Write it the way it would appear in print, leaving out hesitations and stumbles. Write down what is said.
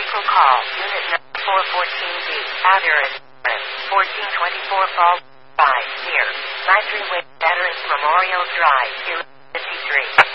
Local call, unit number 414B, address 1424 Falls Drive, near Nitrate Veterans Memorial Drive, 53.